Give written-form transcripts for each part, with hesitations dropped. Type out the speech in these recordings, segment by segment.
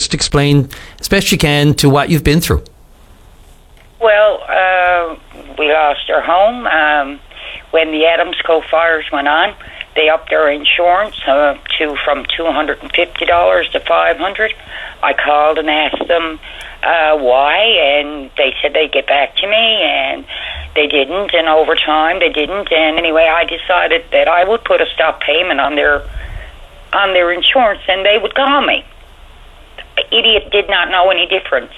Just explain as best you can to what you've been through. Well, we lost our home when the Adams Cove fires went on. They upped our insurance from $250 to $500. I called and asked them why, and they said they'd get back to me, and they didn't. And over time, they didn't. And anyway, I decided that I would put a stop payment on their insurance, and they would call me. Idiot did not know any difference.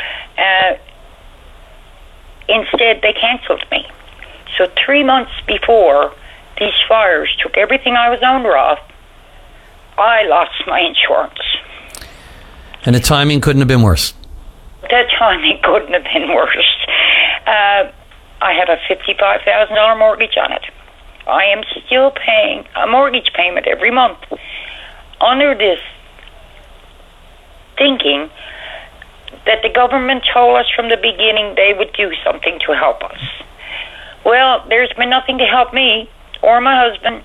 Instead, they canceled me. So 3 months before these fires took everything I was owner of, I lost my insurance. And the timing couldn't have been worse. The timing couldn't have been worse. I have a $55,000 mortgage on it. I am still paying a mortgage payment every month under this thinking that the government told us from the beginning they would do something to help us. Well, there's been nothing to help me or my husband.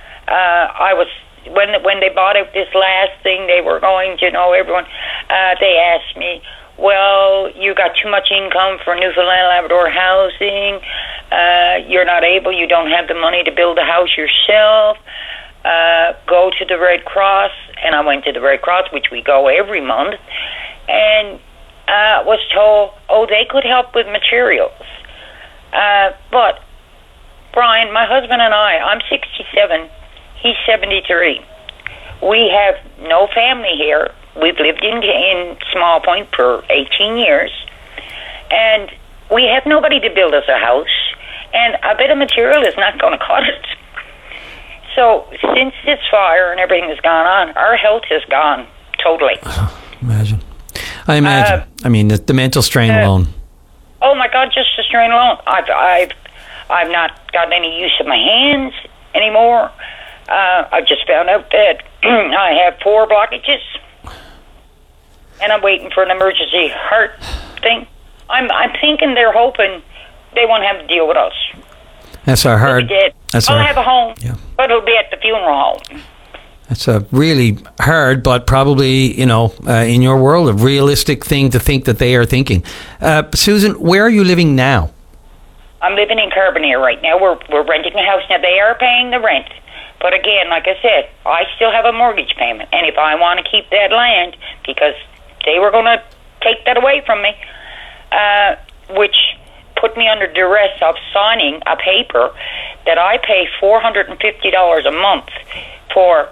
When they bought out this last thing, they were going to know everyone. They asked me, well, you got too much income for Newfoundland Labrador housing. You don't have the money to build a house yourself. Go to the Red Cross. And I went to the Red Cross, which we go every month, and was told, they could help with materials. But, Brian, my husband and I'm 67, he's 73. We have no family here. We've lived in Small Point for 18 years, and we have nobody to build us a house, and a bit of material is not going to cut it. So, since this fire and everything has gone on, our health has gone totally. Imagine. I imagine. The mental strain alone. Oh my God, just the strain alone. I've not got any use of my hands anymore. I just found out that I have 4 blockages, and I'm waiting for an emergency heart thing. I'm thinking they're hoping they won't have to deal with us. That's our hard. I'll have a home, but it'll be at the funeral home. That's a really hard, but probably, in your world, a realistic thing to think that they are thinking. Susan, where are you living now? I'm living in Carbonear right now. We're renting a house. Now, they are paying the rent. But again, like I said, I still have a mortgage payment. And if I want to keep that land, because they were going to take that away from me, which put me under duress of signing a paper that I pay $450 a month for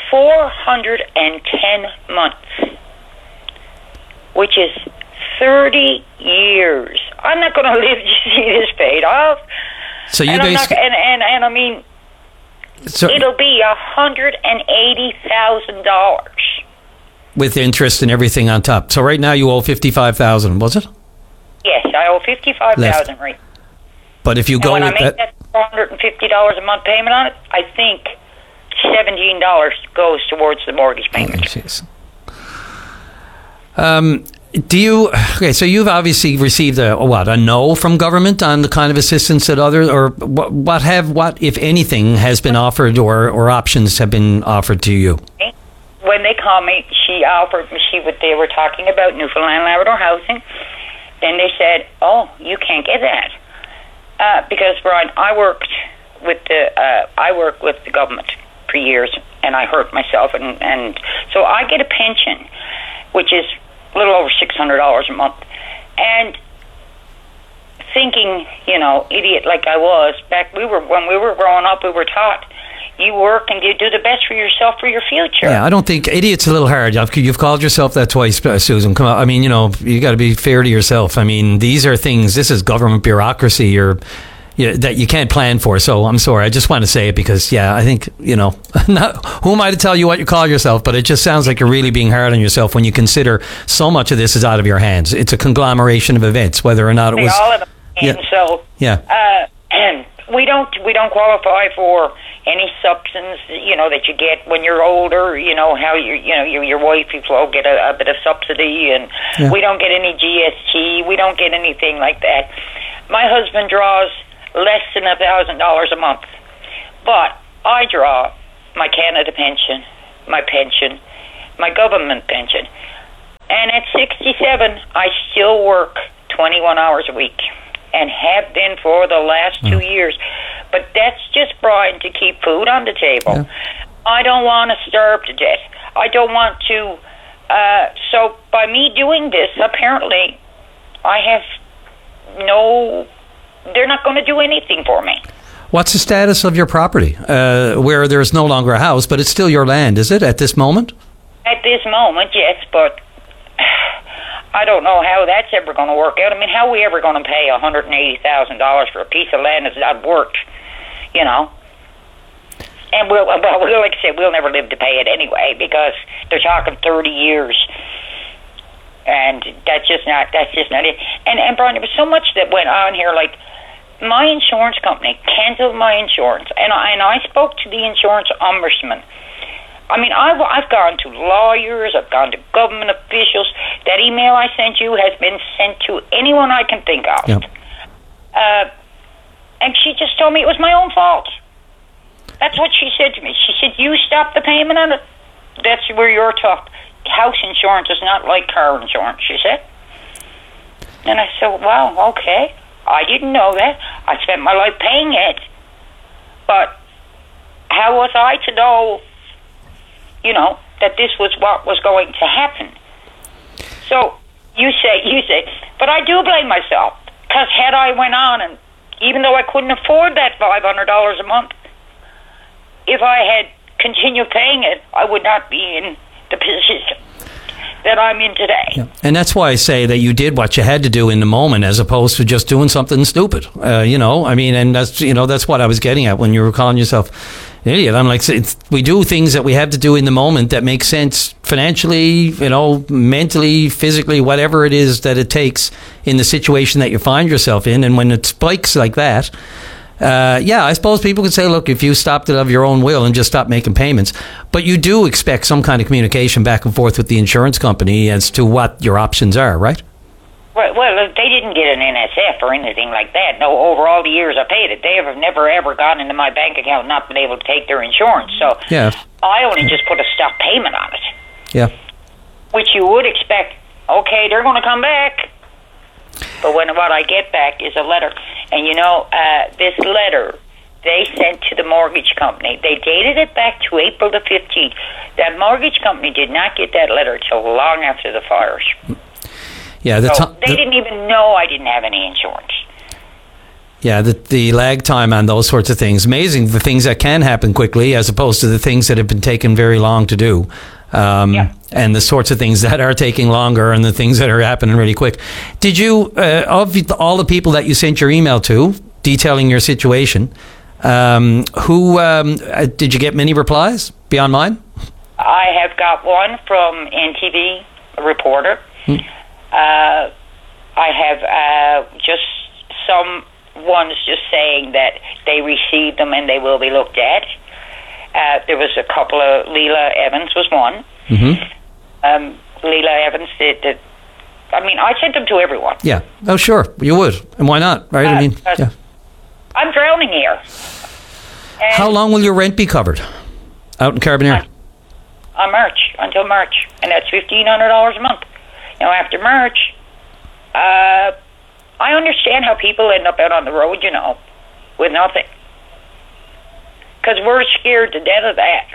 410 months, which is 30 years. I'm not going to live to see this paid off. So you it'll be $180,000 with interest and everything on top. So right now you owe $55,000, was it? Yes, I owe $55,000 right. But if you go when with I make that $450 a month payment on it, I think $17 goes towards the mortgage payment. So you've obviously received a no from government on the kind of assistance that others, or what if anything has been offered or options have been offered to you? When they called me, they were talking about Newfoundland Labrador housing. Then they said, you can't get that. Because, Brian, I worked with the government for years, and I hurt myself, and so I get a pension, which is a little over $600 a month. And thinking, idiot like I was, when we were growing up, we were taught, you work and you do the best for yourself for your future. Yeah, I don't think idiot's a little hard. You've called yourself that twice, Susan. Come on. You got to be fair to yourself. These are things, this is government bureaucracy that you can't plan for. So I'm sorry. I just want to say it because, I think, who am I to tell you what you call yourself? But it just sounds like you're really being hard on yourself when you consider so much of this is out of your hands. It's a conglomeration of events, whether or not it was. All of them. And so, and we don't qualify for any substance, that you get when you're older. How your wife, you get a bit of subsidy, and we don't get any GST. We don't get anything like that. My husband draws less than $1,000 a month, but I draw my Canada pension, my government pension. And at 67, I still work 21 hours a week and have been for the last 2 years. But that's just, Brian, to keep food on the table. Yeah. I don't want to starve to death. I don't want to. So by me doing this, apparently, I have they're not going to do anything for me. What's the status of your property where there's no longer a house, but it's still your land, is it, at this moment? At this moment, yes, but I don't know how that's ever going to work out. I mean, how are we ever going to pay $180,000 for a piece of land that's not worked, you know? And we'll, like I said, we'll never live to pay it anyway, because they're talking 30 years. And that's just not it. And Brian, there was so much that went on here, like my insurance company canceled my insurance, and I spoke to the insurance ombudsman. I mean, I've gone to lawyers, I've gone to government officials. That email I sent you has been sent to anyone I can think of. Yep. And she just told me it was my own fault. That's what she said to me. She said, you stop the payment on it. That's where you're tough. House insurance is not like car insurance, she said. And I said, wow, okay. I didn't know that. I spent my life paying it. But how was I to know, that this was what was going to happen? So you say, but I do blame myself. Because had I went on, and even though I couldn't afford that $500 a month, if I had continued paying it, I would not be in the position that I'm in today. Yeah. And that's why I say that you did what you had to do in the moment, as opposed to just doing something stupid. And that's what I was getting at when you were calling yourself an idiot. I'm like, we do things that we have to do in the moment that make sense financially, mentally, physically, whatever it is that it takes in the situation that you find yourself in. And when it spikes like that, I suppose people could say, look, if you stopped it of your own will and just stopped making payments, but you do expect some kind of communication back and forth with the insurance company as to what your options are, right? Well, they didn't get an NSF or anything like that. No, over all the years I paid it, they have never ever gone into my bank account and not been able to take their insurance. So yeah. I only just put a stop payment on it. Yeah. Which you would expect, okay, they're going to come back. But what I get back is a letter. And this letter they sent to the mortgage company, they dated it back to April the 15th. That mortgage company did not get that letter till long after the fires. Yeah, they didn't even know I didn't have any insurance. Yeah, the lag time on those sorts of things. Amazing, the things that can happen quickly as opposed to the things that have been taken very long to do. And the sorts of things that are taking longer and the things that are happening really quick. Did you, of all the people that you sent your email to detailing your situation, did you get many replies beyond mine? I have got one from NTV, a reporter. I have just some ones just saying that they received them and they will be looked at. There was a couple of, Leela Evans was one. Mm-hmm. Leela Evans did. I sent them to everyone. Yeah. Oh, sure. You would. And why not? Right? Yeah. I'm drowning here. And how long will your rent be covered out in Carbonear? Until March. And that's $1,500 a month. After March, I understand how people end up out on the road, with nothing. Because we're scared to death of that.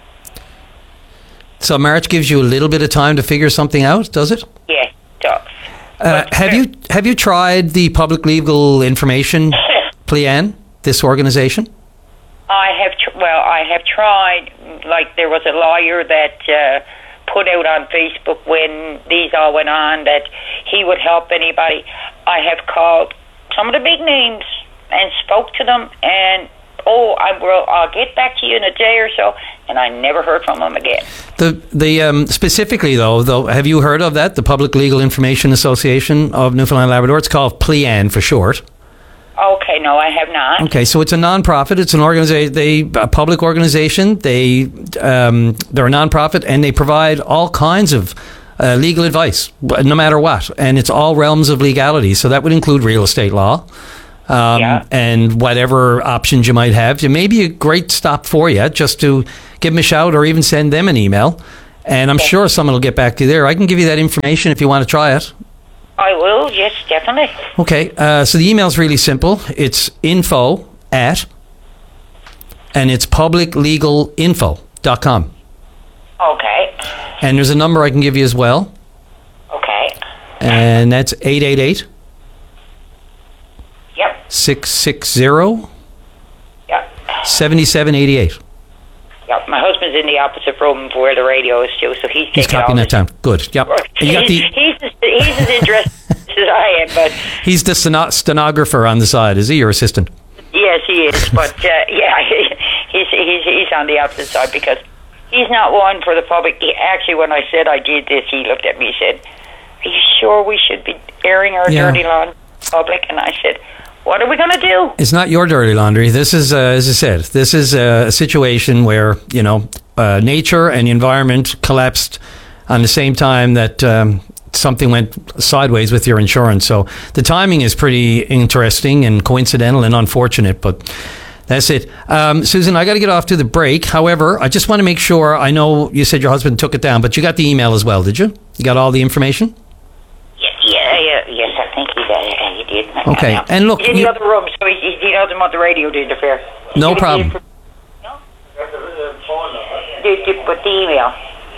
So March gives you a little bit of time to figure something out, does it? Yes, it does. Have you tried the Public Legal Information PLEAN, this organization? I have tried. Like, there was a lawyer that put out on Facebook when these all went on that he would help anybody. I have called some of the big names and spoke to them, and I'll get back to you in a day or so, and I never heard from them again. The specifically though, have you heard of that? The Public Legal Information Association of Newfoundland and Labrador. It's called PLEAN for short. Okay, no, I have not. Okay, so it's a non-profit. It's an organization, a public organization. They're a non-profit, and they provide all kinds of legal advice, no matter what, and it's all realms of legality. So that would include real estate law. And whatever options you might have. It may be a great stop for you just to give them a shout or even send them an email And I'm sure someone will get back to you there. I can give you that information if you want to try it. I will, yes, definitely. Okay, so the email's really simple. It's info at, and it's publiclegalinfo.com. Okay. And there's a number I can give you as well. Okay. And that's 888 Yep. 660 Yep. 7788. Yep. My husband's in the opposite room where the radio is too, so he's taking copying that down. Good. Yep. You got he's as interested as I am, but he's the stenographer on the side. Is he your assistant? yes, he is. But he's on the opposite side because he's not one for the public. Actually, when I said I did this, he looked at me and said, "Are you sure we should be airing our dirty laundry in public?" And I said, "What are we going to do?" It's not your dirty laundry. This is, as I said, this is a situation where, nature and the environment collapsed on the same time that something went sideways with your insurance. So the timing is pretty interesting and coincidental and unfortunate, but that's it. Susan, I got to get off to the break. However, I just want to make sure, I know you said your husband took it down, but you got the email as well, did you? You got all the information? Yes, I think he did. Okay, and look... He's in the other room, so he doesn't want the radio to interfere. No problem. But the email.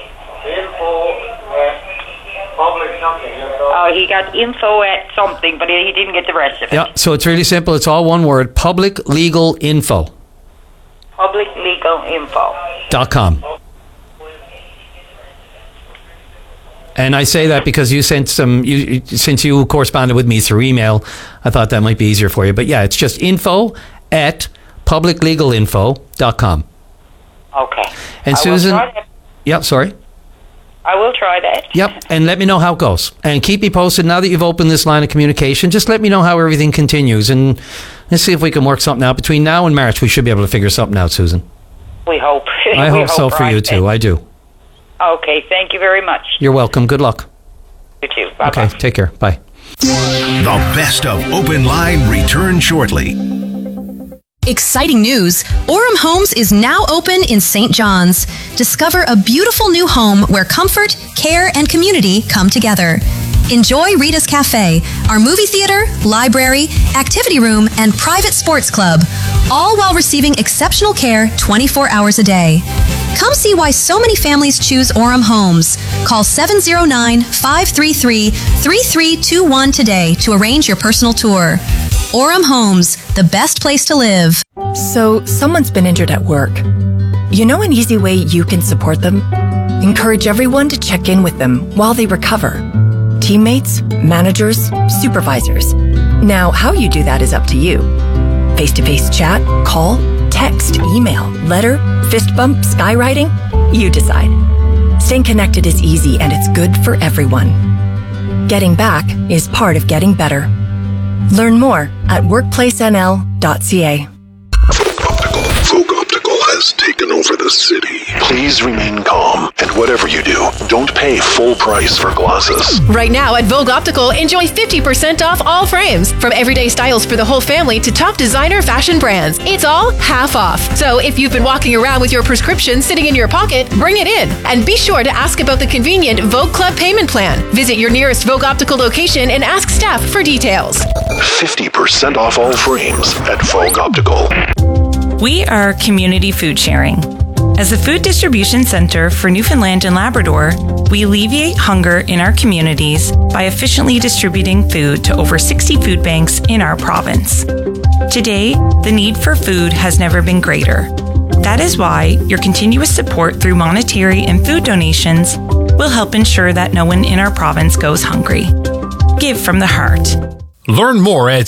Public something. Oh, he got info at something, but he didn't get the rest of it. Yeah, so it's really simple. It's all one word. Public Legal Info. Publiclegalinfo.com. And I say that because you sent since you corresponded with me through email, I thought that might be easier for you. But yeah, it's just info at publiclegalinfo.com. Okay. And Susan, sorry. I will try that. Yep, and let me know how it goes. And keep me posted now that you've opened this line of communication. Just let me know how everything continues, and let's see if we can work something out. Between now and March, we should be able to figure something out, Susan. We hope. I hope so for you too. I do. Okay, thank you very much. You're welcome. Good luck. You too. Bye-bye. Okay, take care. Bye. The best of Open Line returns shortly. Exciting news! Orem Homes is now open in St. John's. Discover a beautiful new home where comfort, care, and community come together. Enjoy Rita's Cafe, our movie theater, library, activity room, and private sports club, all while receiving exceptional care 24 hours a day. Come see why so many families choose Orem Homes. Call 709-533-3321 today to arrange your personal tour. Orem Homes, the best place to live. So, someone's been injured at work. You know an easy way you can support them? Encourage everyone to check in with them while they recover. Teammates, managers, supervisors. Now, how you do that is up to you. Face-to-face chat, call, text, email, letter, fist bump, skywriting? You decide. Staying connected is easy and it's good for everyone. Getting back is part of getting better. Learn more at workplacenl.ca. Vogue Optical has taken over the city. Please remain calm, and whatever you do, don't pay full price for glasses. Right now at Vogue Optical, enjoy 50% off all frames. From everyday styles for the whole family to top designer fashion brands. It's all half off. So if you've been walking around with your prescription sitting in your pocket, bring it in. And be sure to ask about the convenient Vogue Club payment plan. Visit your nearest Vogue Optical location and ask staff for details. 50% off all frames at Vogue Optical. We are community food sharing. As a food distribution center for Newfoundland and Labrador, we alleviate hunger in our communities by efficiently distributing food to over 60 food banks in our province. Today, the need for food has never been greater. That is why your continuous support through monetary and food donations will help ensure that no one in our province goes hungry. Give from the heart. Learn more at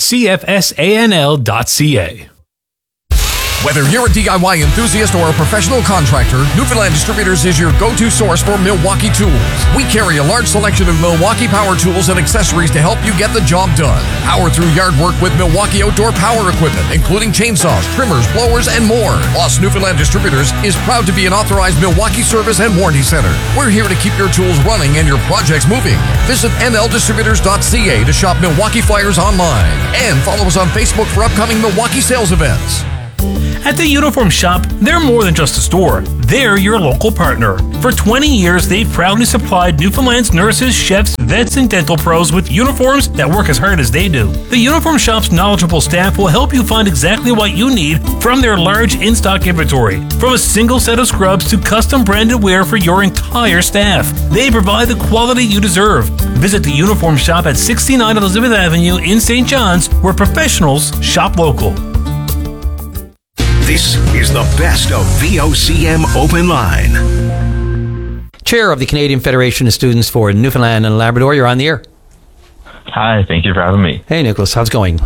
cfsanl.ca. Whether you're a DIY enthusiast or a professional contractor, Newfoundland Distributors is your go-to source for Milwaukee tools. We carry a large selection of Milwaukee power tools and accessories to help you get the job done. Power through yard work with Milwaukee outdoor power equipment, including chainsaws, trimmers, blowers, and more. Plus, Newfoundland Distributors is proud to be an authorized Milwaukee service and warranty center. We're here to keep your tools running and your projects moving. Visit nldistributors.ca to shop Milwaukee flyers online and follow us on Facebook for upcoming Milwaukee sales events. At the Uniform Shop, they're more than just a store. They're your local partner. For 20 years, they've proudly supplied Newfoundland's nurses, chefs, vets, and dental pros with uniforms that work as hard as they do. The Uniform Shop's knowledgeable staff will help you find exactly what you need from their large in-stock inventory. From a single set of scrubs to custom branded wear for your entire staff, they provide the quality you deserve. Visit the Uniform Shop at 69 Elizabeth Avenue in St. John's, where professionals shop local. This is the best of VOCM Open Line. Chair of the Canadian Federation of Students for Newfoundland and Labrador, you're on the air. Hi, thank you for having me. Hey, Nicholas, how's it going?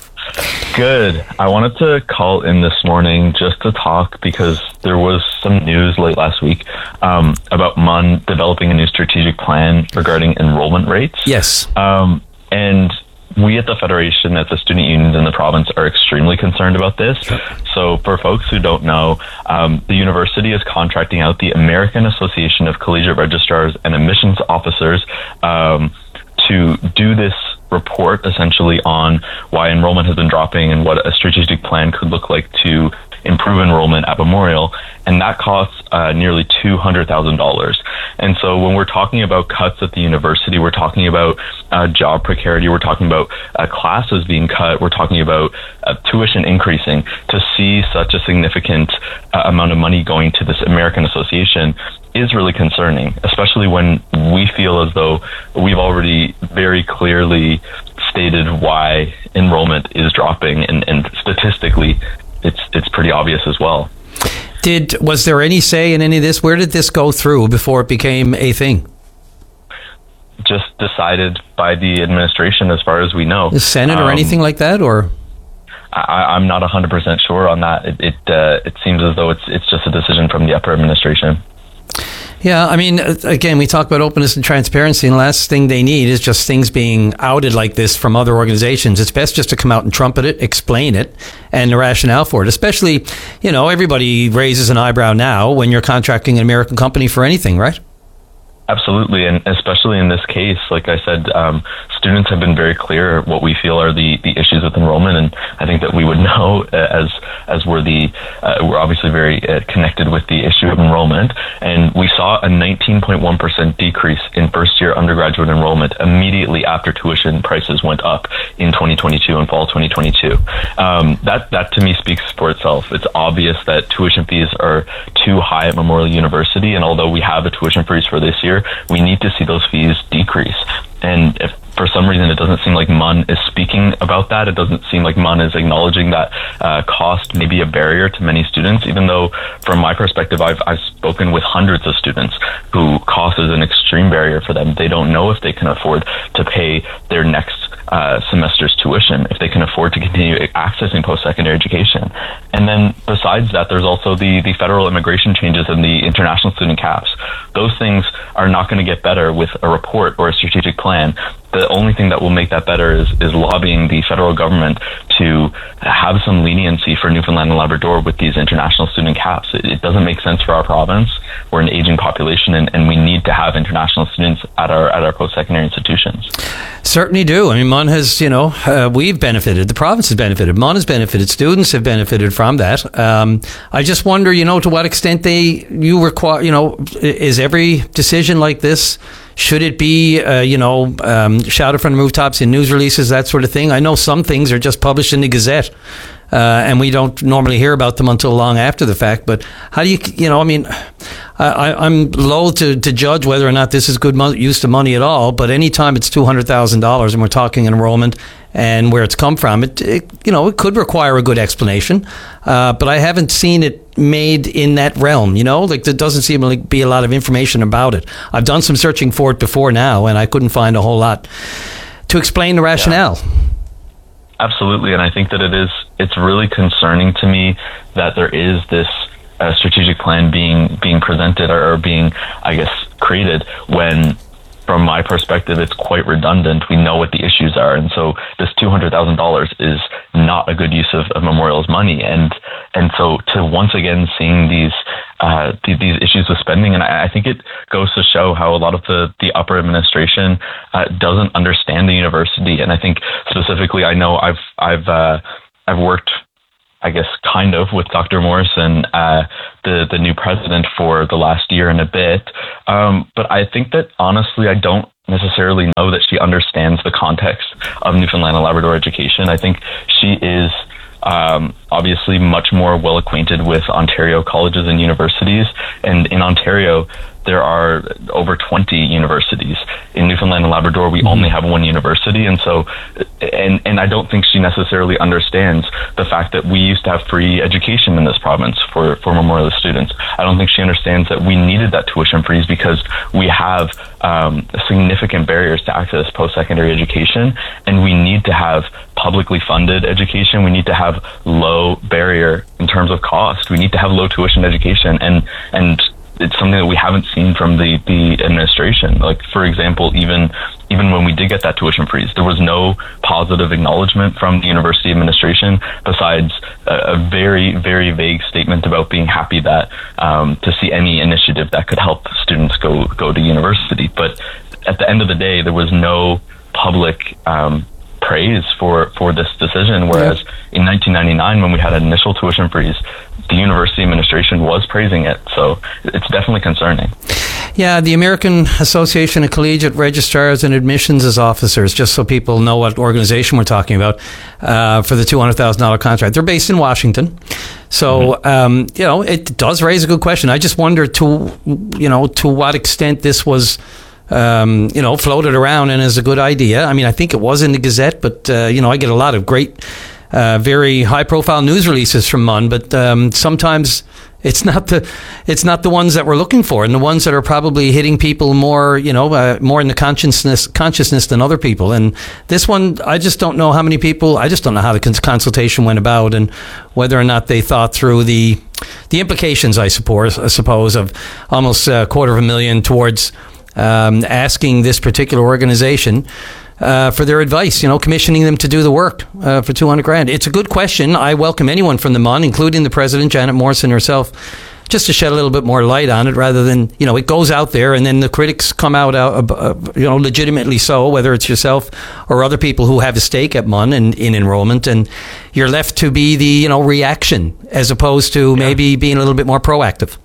Good. I wanted to call in this morning just to talk because there was some news late last week about MUN developing a new strategic plan regarding enrollment rates. Yes. And we at the Federation, at the student unions in the province, are extremely concerned about this. So for folks who don't know, the university is contracting out the American Association of Collegiate Registrars and Admissions Officers to do this report essentially on why enrollment has been dropping and what a strategic plan could look like to improve enrollment at Memorial, and that costs nearly $200,000. And so when we're talking about cuts at the university, we're talking about job precarity, we're talking about classes being cut, we're talking about tuition increasing. To see such a significant amount of money going to this American Association is really concerning, especially when we feel as though we've already very clearly stated why enrollment is dropping, and statistically it's pretty obvious as well. Was there any say in any of this? Where did this go through before it became a thing? Just decided by the administration, as far as we know. The Senate or anything like that, or? I'm not 100% sure on that. It seems as though it's just a decision from the upper administration. Yeah, I mean, again, we talk about openness and transparency, and the last thing they need is just things being outed like this from other organizations. It's best just to come out and trumpet it, explain it, and the rationale for it. Especially, everybody raises an eyebrow now when you're contracting an American company for anything, right? Absolutely, and especially in this case, like I said, students have been very clear what we feel are the issues with enrollment, and I think that we would know as we're obviously very connected with the issue of enrollment, and we saw a 19.1% decrease in first-year undergraduate enrollment immediately after tuition prices went up in 2022 and fall 2022. That to me speaks for itself. It's obvious that tuition fees are too high at Memorial University, and although we have a tuition freeze for this year, we need to see those fees decrease. And if for some reason it doesn't seem like MUN is speaking about that, it doesn't seem like MUN is acknowledging that cost may be a barrier to many students, even though from my perspective, I've spoken with hundreds of students who cost is an extreme barrier for them. They don't know if they can afford to pay their next semester's tuition, if they can afford to continue accessing post-secondary education. And then besides that, there's also the federal immigration changes and the international student caps. Those things are not going to get better with a report or a strategic plan. The only thing that will make that better is lobbying the federal government to have some leniency for Newfoundland and Labrador with these international student caps. It doesn't make sense for our province. We're an aging population, and we need to have international students at our post-secondary institutions. Certainly do. I mean, MUN has, we've benefited. The province has benefited. MUN has benefited. Students have benefited from that. I just wonder, to what extent you require, is every decision like this, should it be, shouted from the rooftops in news releases, that sort of thing? I know some things are just published in the Gazette, and we don't normally hear about them until long after the fact. But how do I'm loath to judge whether or not this is good use of money at all. But anytime it's $200,000 and we're talking enrollment and where it's come from, it could require a good explanation. But I haven't seen it made in that realm, there doesn't seem to be a lot of information about it. I've done some searching for it before now, and I couldn't find a whole lot to explain the rationale. Yeah. Absolutely, and I think that it's really concerning to me that there is this strategic plan being presented or being, I guess, created when, from my perspective, it's quite redundant. We know what the issues are, and so this $200,000 is not a good use of Memorial's money. And so to once again seeing these issues with spending, and I think it goes to show how a lot of the upper administration doesn't understand the university. And I think specifically, I know I've worked I guess, kind of, with Dr. Morrison, the new president for the last year and a bit. But I think that, honestly, I don't necessarily know that she understands the context of Newfoundland and Labrador education. I think she is obviously much more well acquainted with Ontario colleges and universities. And in Ontario, there are over 20 universities. In Newfoundland and Labrador, we only have one university. And so, and I don't think she necessarily understands the fact that we used to have free education in this province for Memorialist students. I don't think she understands that we needed that tuition freeze because we have significant barriers to access post-secondary education, and we need to have publicly funded education. We need to have low barrier in terms of cost. We need to have low tuition education, and it's something that we haven't seen from the administration. Like, for example, even when we did get that tuition freeze, there was no positive acknowledgement from the university administration besides a very, very vague statement about being happy that to see any initiative that could help students go to university. But at the end of the day, there was no public praise for this decision, whereas in 1999, when we had an initial tuition freeze, the university administration was praising it. So it's definitely concerning. Yeah, the American Association of Collegiate Registrars and Admissions Officers, just so people know what organization we're talking about, for the $200,000 contract. They're based in Washington. So, it does raise a good question. I just wonder to what extent this was floated around and is a good idea. I mean, I think it was in the Gazette, but, I get a lot of great, very high-profile news releases from MUN, but sometimes it's not the ones that we're looking for, and the ones that are probably hitting people more, more in the consciousness than other people. And this one, I just don't know how many people. I just don't know how the consultation went about, and whether or not they thought through the implications. I suppose of almost $250,000 towards asking this particular organization for their advice, commissioning them to do the work for $200,000. It's a good question. I welcome anyone from the MUN, including the president, Janet Morrison herself, just to shed a little bit more light on it, rather than, it goes out there and then the critics come out, legitimately so, whether it's yourself or other people who have a stake at MUN in enrollment, and you're left to be the, reaction as opposed to maybe being a little bit more proactive.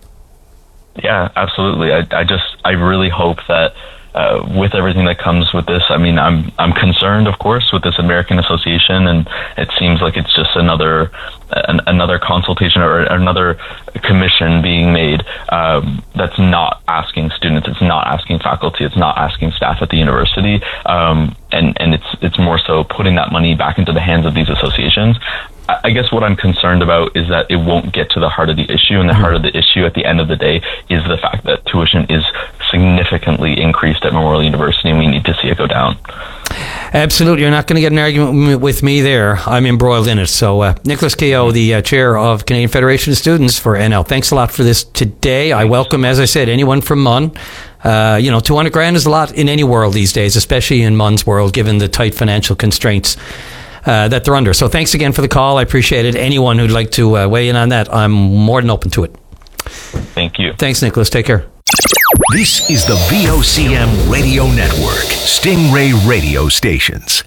Yeah, absolutely. I really hope that with everything that comes with this, I mean, I'm concerned, of course, with this American Association, and it seems like it's just another consultation or another commission being made that's not asking students, it's not asking faculty, it's not asking staff at the university, and it's more so putting that money back into the hands of these associations. I guess what I'm concerned about is that it won't get to the heart of the issue, and the heart of the issue at the end of the day is the fact that tuition is significantly increased at Memorial University, and we need to see it go down. Absolutely. You're not going to get an argument with me there. I'm embroiled in it. So, Nicholas Kehoe, the chair of Canadian Federation of Students for NL, thanks a lot for this today. I welcome, as I said, anyone from MUN. $200,000 is a lot in any world these days, especially in MUN's world, given the tight financial constraints that they're under. So thanks again for the call. I appreciate it. Anyone who'd like to weigh in on that, I'm more than open to it. Thank you. Thanks, Nicholas. Take care. This is the VOCM Radio Network, Stingray radio stations.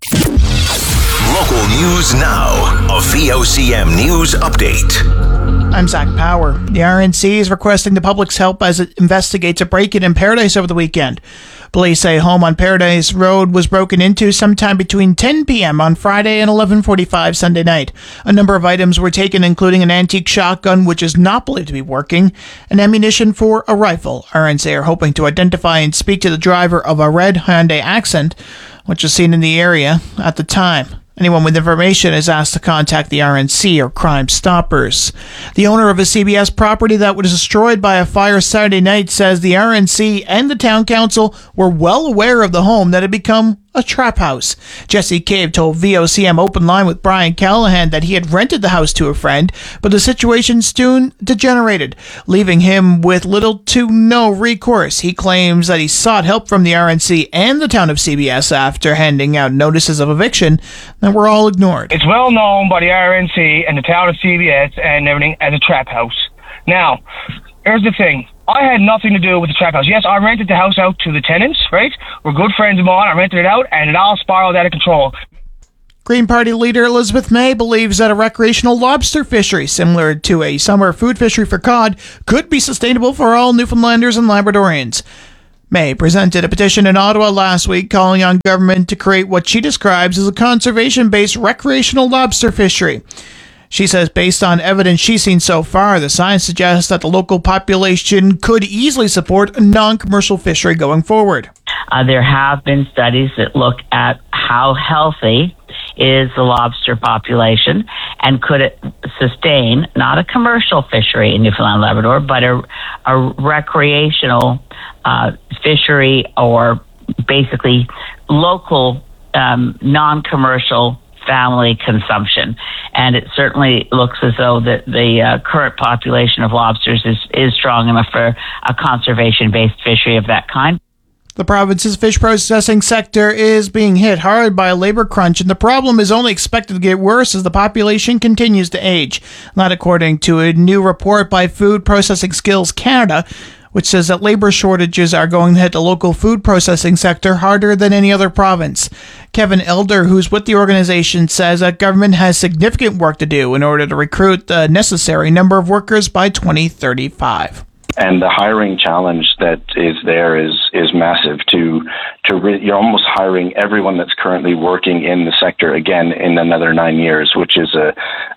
Local news now, a VOCM news update. I'm Zach Power. The RNC is requesting the public's help as it investigates a break-in in Paradise over the weekend. Police say a home on Paradise Road was broken into sometime between 10 p.m. on Friday and 11:45 Sunday night. A number of items were taken, including an antique shotgun, which is not believed to be working, and ammunition for a rifle. RNC are hoping to identify and speak to the driver of a red Hyundai Accent, which was seen in the area at the time. Anyone with information is asked to contact the RNC or Crime Stoppers. The owner of a CBS property that was destroyed by a fire Saturday night says the RNC and the town council were well aware of the home that had become a trap house. Jesse Cave told VOCM Open Line with Brian Callahan that he had rented the house to a friend, but the situation soon degenerated, leaving him with little to no recourse. He claims that he sought help from the RNC and the town of CBS after handing out notices of eviction that were all ignored. It's well known by the RNC and the town of CBS and everything as a trap house. Now, here's the thing. I had nothing to do with the trap house. Yes, I rented the house out to the tenants, right? We're good friends of mine. I rented it out, and it all spiraled out of control. Green Party leader Elizabeth May believes that a recreational lobster fishery, similar to a summer food fishery for cod, could be sustainable for all Newfoundlanders and Labradorians. May presented a petition in Ottawa last week calling on government to create what she describes as a conservation-based recreational lobster fishery. She says based on evidence she's seen so far, the science suggests that the local population could easily support a non-commercial fishery going forward. There have been studies that look at how healthy is the lobster population and could it sustain not a commercial fishery in Newfoundland and Labrador, but a recreational fishery or basically local non-commercial family consumption. And it certainly looks as though that the current population of lobsters is strong enough for a conservation-based fishery of that kind. The province's fish processing sector is being hit hard by a labor crunch, and the problem is only expected to get worse as the population continues to age. That according to a new report by Food Processing Skills Canada, which says that labor shortages are going to hit the local food processing sector harder than any other province. Kevin Elder, who's with the organization, says that government has significant work to do in order to recruit the necessary number of workers by 2035. And the hiring challenge that is there is massive. You're almost hiring everyone that's currently working in the sector again in another 9 years, which is a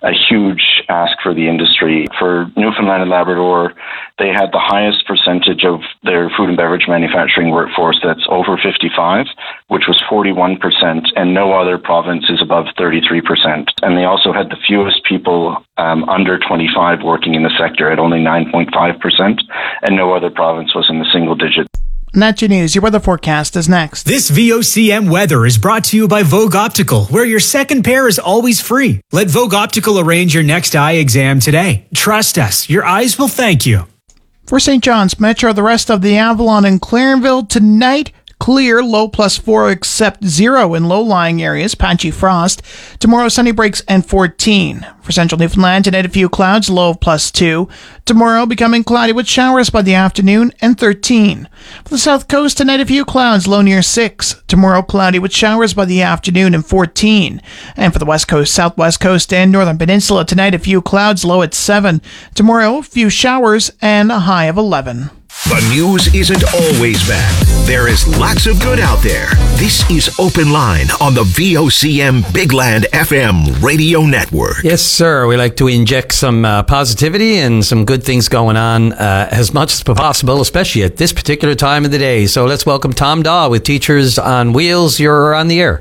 huge ask for the industry. For Newfoundland and Labrador, they had the highest percentage of their food and beverage manufacturing workforce that's over 55, which was 41%, and no other province is above 33%. And they also had the fewest people under 25 working in the sector at only 9.5%, and no other province was in the single digit. And that's your news. Your weather forecast is next. This VOCM weather is brought to you by Vogue Optical, where your second pair is always free. Let Vogue Optical arrange your next eye exam today. Trust us, your eyes will thank you. For St. John's Metro, the rest of the Avalon and Clarenville tonight, clear, low +4 except 0 in low-lying areas, patchy frost. Tomorrow, sunny breaks and 14. For central Newfoundland, tonight a few clouds, low of +2. Tomorrow, becoming cloudy with showers by the afternoon and 13. For the south coast, tonight a few clouds, low near 6. Tomorrow, cloudy with showers by the afternoon and 14. And for the west coast, southwest coast, and northern peninsula, tonight a few clouds, low at 7. Tomorrow, a few showers and a high of 11. The news isn't always bad. There is lots of good out there. This is Open Line on the VOCM Bigland FM radio network. Yes, sir. We like to inject some positivity and some good things going on as much as possible, especially at this particular time of the day. So let's welcome Tom Daw with Teachers on Wheels. You're on the air.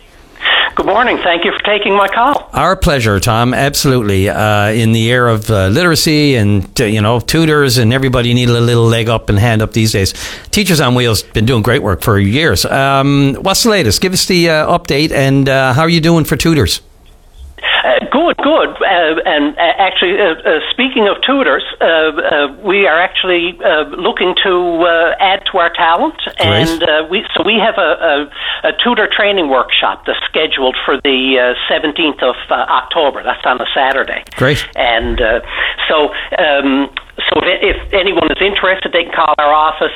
Good morning. Thank you for taking my call. Our pleasure, Tom. Absolutely. In the era of literacy and, tutors and everybody need a little leg up and hand up these days. Teachers on Wheels been doing great work for years. What's the latest? Give us the update and how are you doing for tutors? Good. And actually, speaking of tutors, we are actually looking to add to our talent, and we have a tutor training workshop that's scheduled for the 17th of October. That's on a Saturday. Great. And so if anyone is interested, they can call our office.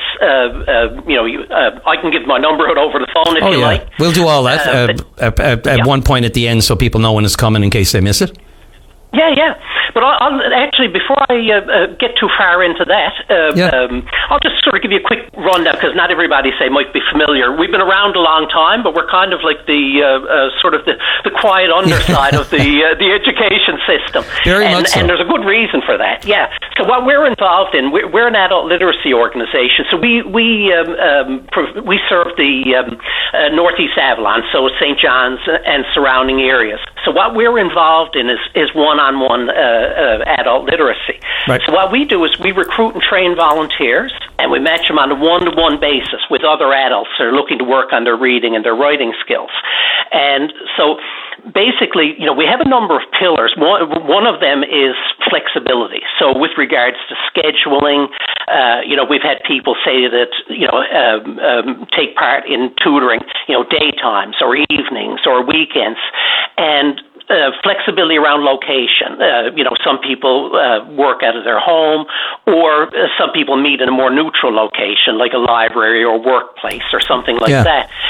I can give my number out over the phone if you like. We'll do all that at one point at the end so people know when it's coming in case they miss it. Yeah. But I'll actually, before I get too far into that, I'll just sort of give you a quick rundown because not everybody might be familiar. We've been around a long time, but we're kind of like the sort of the quiet underside of the education system. Very much so. And there's a good reason for that. Yeah. So what we're involved in, we're an adult literacy organization. So we serve the Northeast Avalon, so St. John's and surrounding areas. So what we're involved in is one-on-one adult literacy. Right. So what we do is we recruit and train volunteers, and we match them on a one-to-one basis with other adults that are looking to work on their reading and their writing skills. And so basically, we have a number of pillars. One of them is flexibility. So with regards to scheduling, we've had people say that, take part in tutoring, daytimes or evenings or weekends. And flexibility around location. Some people work out of their home, or some people meet in a more neutral location, like a library or workplace or something like that.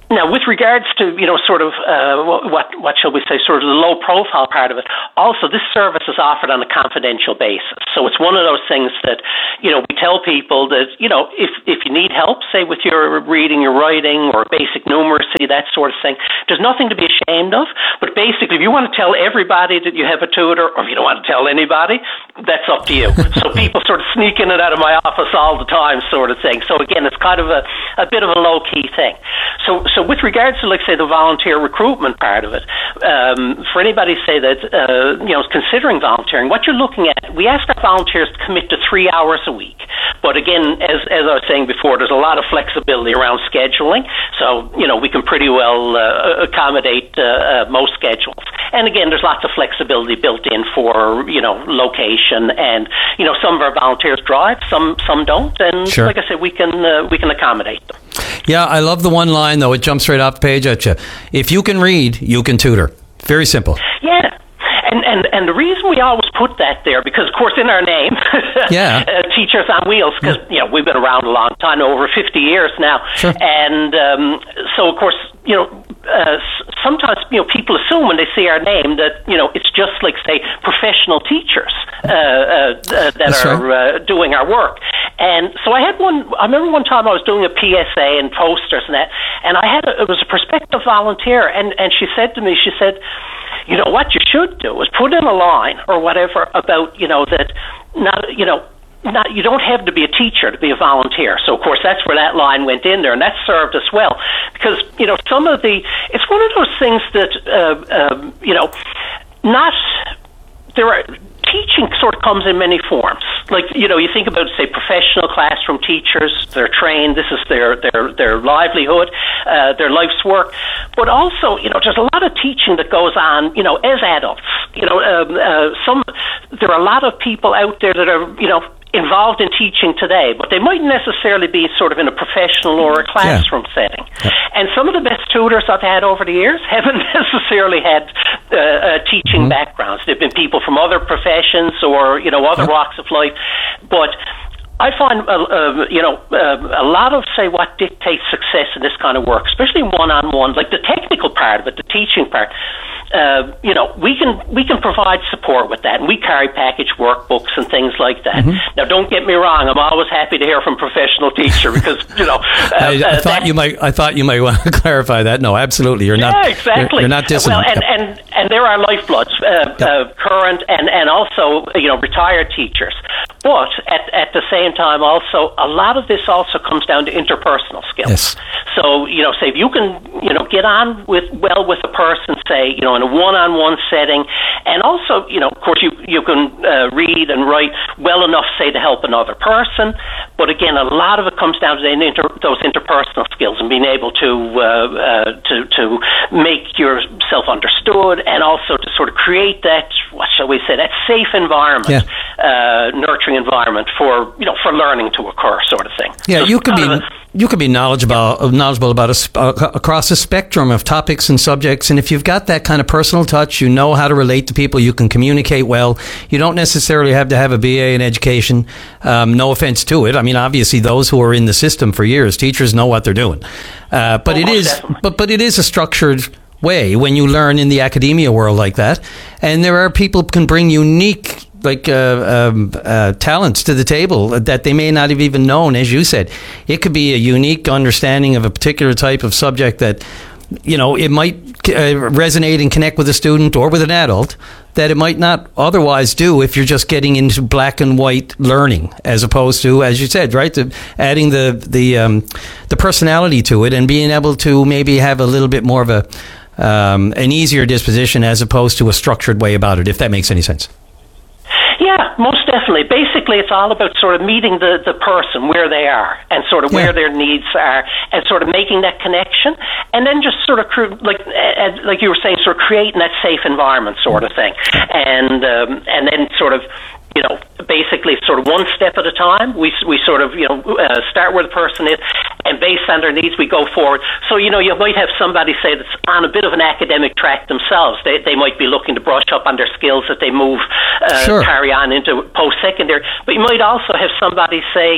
Now, with regards to, sort of what shall we say, sort of the low profile part of it, also this service is offered on a confidential basis. So it's one of those things that, we tell people that, if you need help, say with your reading, your writing, or basic numeracy, that sort of thing, there's nothing to be ashamed of. But basically, if you want to tell everybody that you have a tutor, or if you don't want to tell anybody, that's up to you. So people sort of sneak in and out of my office all the time, sort of thing. So again, it's kind of a bit of a low-key thing. So with regards to, like, say, the volunteer recruitment part of it, for anybody, say, that, considering volunteering, what you're looking at, we ask our volunteers to commit to 3 hours a week. But again, as I was saying before, there's a lot of flexibility around scheduling. So, we can pretty well accommodate most schedules. And again, there's lots of flexibility built in for, location. And, some of our volunteers drive, some don't. And Sure. like I said, we can accommodate them. Yeah, I love the one line, though. It jumps right off the page at you. If you can read, you can tutor. Very simple. Yeah. And the reason we always put that there, because, of course, in our name, Yeah. Teachers on Wheels, because, we've been around a long time, over 50 years now. Sure. And so, of course, sometimes, people assume when they see our name that, it's just like, say, professional teachers that are doing our work. And so I remember one time I was doing a PSA and posters and that, and it was a prospective volunteer, and she said to me, what you should do is put in a line or whatever about, that you don't have to be a teacher to be a volunteer. So, of course, that's where that line went in there, and that served us well. Because, it's one of those things that, teaching sort of comes in many forms. Like, you think about, say, professional classroom teachers, they're trained, this is their livelihood, their life's work. But also, there's a lot of teaching that goes on, as adults. There are a lot of people out there that are, involved in teaching today, but they mightn't necessarily be sort of in a professional or a classroom setting. Yeah. And some of the best tutors I've had over the years haven't necessarily had teaching backgrounds. They've been people from other professions or, other walks of life. But I find, a lot of, say, what dictates success in this kind of work, especially one-on-one, like the technical part of it, the teaching part, we can provide support with that, and we carry package workbooks and things like that. Now, don't get me wrong; I'm always happy to hear from a professional teacher because I thought you might want to clarify that. No, absolutely, you're not. Yeah, exactly. You're not dissonant. Well, and there are lifebloods, current and also retired teachers. But at the same time, also a lot of this also comes down to interpersonal skills. Yes. So say if you can get on with a person, say in a one-on-one setting, and also of course you can read and write well enough, say, to help another person. But again, a lot of it comes down to those interpersonal skills and being able to make yourself understood, and also to sort of create that, what shall we say, that safe environment, nurturing environment for learning to occur, sort of thing. Yeah, so you could be knowledgeable about across a spectrum of topics and subjects, and if you've got that kind of personal touch, you know how to relate to people, you can communicate well. You don't necessarily have to have a BA in education. No offense to it. I mean, obviously, those who are in the system for years, teachers know what they're doing. But it is a structured way when you learn in the academia world like that, and there are people who can bring unique talents to the table that they may not have even known. As you said, it could be a unique understanding of a particular type of subject that it might resonate and connect with a student or with an adult that it might not otherwise do if you're just getting into black and white learning, as opposed to, as you said, right, adding the personality to it and being able to maybe have a little bit more of an easier disposition as opposed to a structured way about it, if that makes any sense. Yeah, most definitely. Basically, it's all about sort of meeting the person where they are and sort of where their needs are, and sort of making that connection, and then just sort of like you were saying, sort of creating that safe environment, sort of thing, and then sort of basically sort of one step at a time. We sort of start where the person is, and based on their needs, we go forward. So you might have somebody say that's on a bit of an academic track themselves. They might be looking to brush up on their skills that they move carry on into post-secondary. But you might also have somebody say,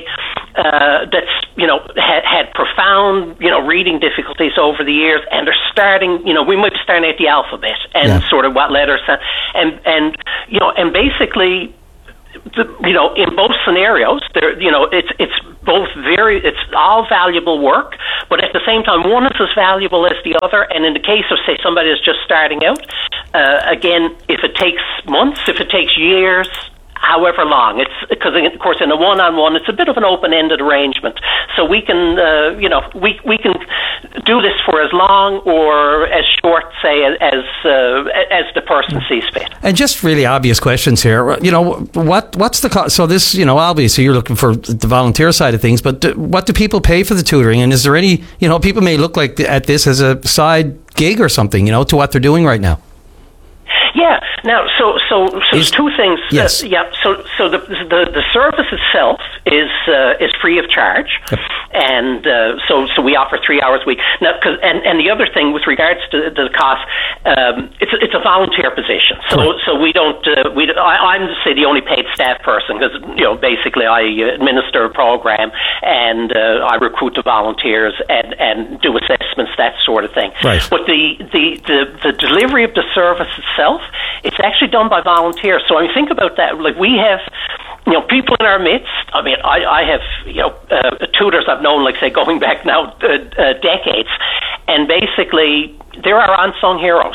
that's had profound reading difficulties over the years, and they're starting. We might be starting at the alphabet and sort of what letters and basically. In both scenarios, it's both it's all valuable work, but at the same time, one is as valuable as the other. And in the case of, say, somebody that's just starting out, again, if it takes months, if it takes years, however long, it's because, of course, in a one-on-one, it's a bit of an open-ended arrangement. So we can, we can do this for as long or as short, say, as the person sees fit. And just really obvious questions here. What's the cost? So this, obviously you're looking for the volunteer side of things, but what do people pay for the tutoring? And is there any, people may look like at this as a side gig or something, to what they're doing right now. Yeah. Now, so there's two things. Yes. So the service itself is free of charge, and so we offer 3 hours a week. Now, and the other thing with regards to the cost, it's a volunteer position. So we don't. I'm say the only paid staff person because basically I administer a program and I recruit the volunteers and do assessments, that sort of thing. Right. But the delivery of the service itself, it's actually done by volunteers. So I mean, think about that. Like we have, people in our midst. I mean, I have, tutors I've known, like say, going back now decades, and basically they're our unsung heroes.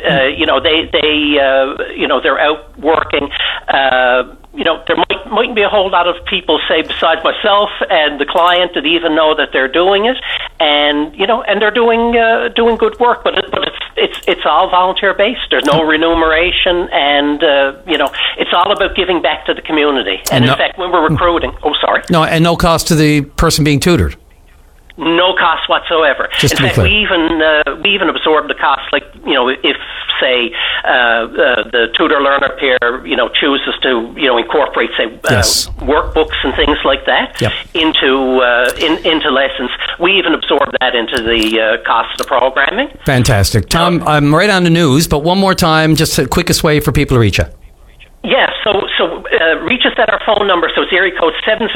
They're out working. There mightn't be a whole lot of people, say, besides myself and the client, that even know that they're doing it, and they're doing good work. But it's all volunteer based. There's no remuneration, and it's all about giving back to the community. And in fact, when we're recruiting, and no cost to the person being tutored. No cost whatsoever. In fact, we even absorb the cost. Like if say the tutor learner pair chooses to incorporate say workbooks and things like that into lessons, we even absorb that into the cost of the programming. Fantastic, Tom. I'm right on the news, but one more time, just the quickest way for people to reach you. Yeah, so reach us at our phone number. So it's area code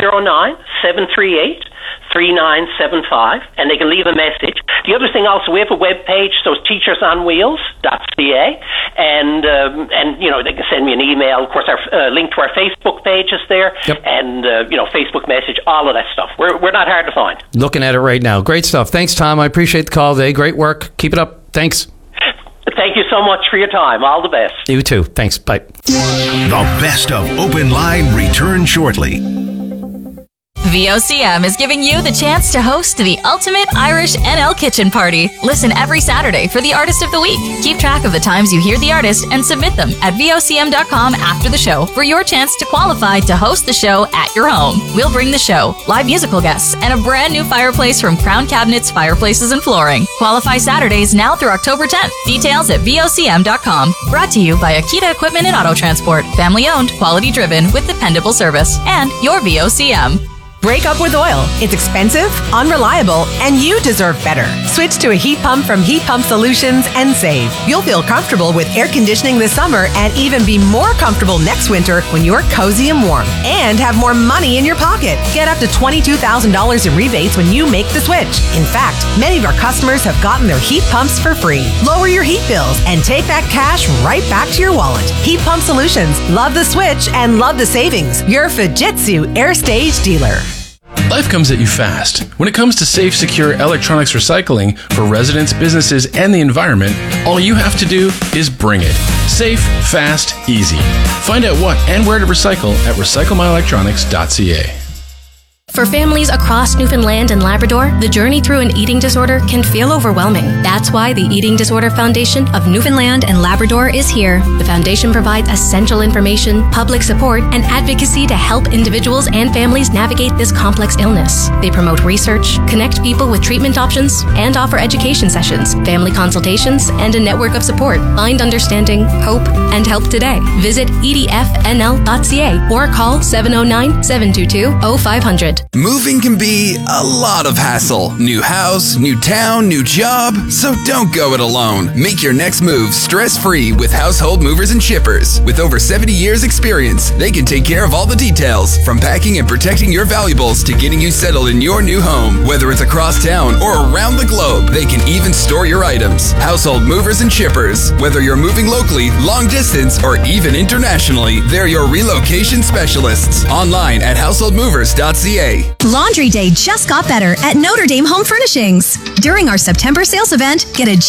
709-738-3975, and they can leave a message. The other thing also, we have a web page, so it's teachersonwheels.ca, and they can send me an email. Of course, our link to our Facebook page is there, and Facebook message, all of that stuff. We're not hard to find. Looking at it right now. Great stuff. Thanks, Tom. I appreciate the call today. Great work. Keep it up. Thanks. Thank you so much for your time. All the best. You too. Thanks. Bye. The best of Open Line returns shortly. VOCM is giving you the chance to host the ultimate Irish NL kitchen party. Listen every Saturday for the Artist of the Week. Keep track of the times you hear the artist and submit them at VOCM.com after the show for your chance to qualify to host the show at your home. We'll bring the show, live musical guests, and a brand new fireplace from Crown Cabinets, Fireplaces, and Flooring. Qualify Saturdays now through October 10th. Details at VOCM.com. Brought to you by Akita Equipment and Auto Transport. Family owned, quality driven, with dependable service. And your VOCM. Break up with oil. It's expensive, unreliable, and you deserve better. Switch to a heat pump from Heat Pump Solutions and save. You'll feel comfortable with air conditioning this summer and even be more comfortable next winter when you're cozy and warm. And have more money in your pocket. Get up to $22,000 in rebates when you make the switch. In fact, many of our customers have gotten their heat pumps for free. Lower your heat bills and take that cash right back to your wallet. Heat Pump Solutions. Love the switch and love the savings. Your Fujitsu Air Stage dealer. Life comes at you fast. When it comes to safe, secure electronics recycling for residents, businesses, and the environment, all you have to do is bring it. Safe, fast, easy. Find out what and where to recycle at recyclemyelectronics.ca. For families across Newfoundland and Labrador, the journey through an eating disorder can feel overwhelming. That's why the Eating Disorder Foundation of Newfoundland and Labrador is here. The foundation provides essential information, public support, and advocacy to help individuals and families navigate this complex illness. They promote research, connect people with treatment options, and offer education sessions, family consultations, and a network of support. Find understanding, hope, and help today. Visit edfnl.ca or call 709-722-0500. Moving can be a lot of hassle. New house, new town, new job. So don't go it alone. Make your next move stress-free with Household Movers and Shippers. With over 70 years experience, they can take care of all the details, from packing and protecting your valuables to getting you settled in your new home. Whether it's across town or around the globe, they can even store your items. Household Movers and Shippers. Whether you're moving locally, long distance, or even internationally, they're your relocation specialists. Online at householdmovers.ca. Laundry Day just got better at Notre Dame Home Furnishings. During our September sales event, get a